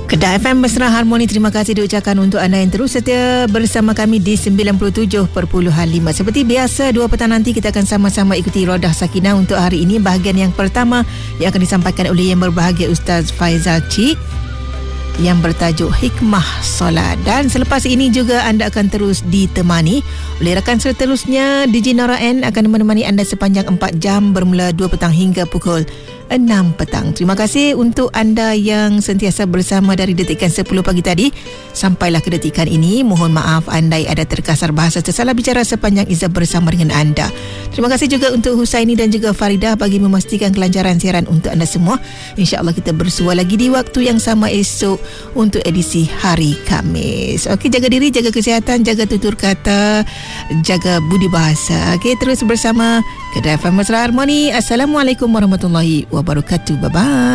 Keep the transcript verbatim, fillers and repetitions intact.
Kedah F M Mesra Harmoni, terima kasih diucapkan untuk anda yang terus setia bersama kami di sembilan puluh tujuh perpuluhan lima. Seperti biasa, dua petang nanti kita akan sama-sama ikuti Rodah Sakinah. Untuk hari ini, bahagian yang pertama yang akan disampaikan oleh yang berbahagia Ustaz Faizal Cik yang bertajuk Hikmah Solat. Dan selepas ini juga anda akan terus ditemani oleh rakan seterusnya. D J Nora N akan menemani anda sepanjang empat jam bermula dua petang hingga pukul enam petang. Terima kasih untuk anda yang sentiasa bersama dari detikan sepuluh pagi tadi sampailah ke detikan ini. Mohon maaf andai ada terkasar bahasa tersalah bicara sepanjang Izzah bersama dengan anda. Terima kasih juga untuk Husaini dan juga Faridah bagi memastikan kelancaran siaran untuk anda semua. InsyaAllah kita bersua lagi di waktu yang sama esok untuk edisi hari Khamis. Okey, jaga diri, jaga kesihatan, jaga tutur kata, jaga budi bahasa. Okey, terus bersama Kedah F M Mesra Harmoni. Assalamualaikum warahmatullahi wabarakatuh. Bye-bye.